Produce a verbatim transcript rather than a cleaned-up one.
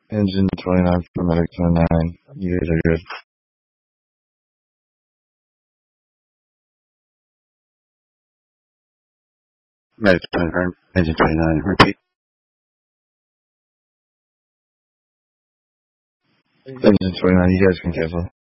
Engine twenty-nine for medic twenty-nine. You guys are good. Medic twenty-nine. Engine twenty-nine. Repeat. Engine twenty-nine. You guys can cancel.